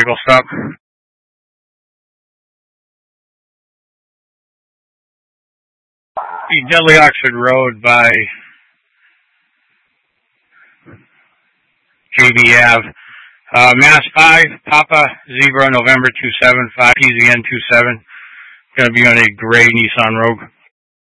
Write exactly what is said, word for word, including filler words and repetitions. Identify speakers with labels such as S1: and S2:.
S1: vehicle stop. Dudley Oxford Road by J B Ave. Uh, Mass five, Papa Zebra, November two seven five, P Z N two seven. Going to be on a gray Nissan Rogue.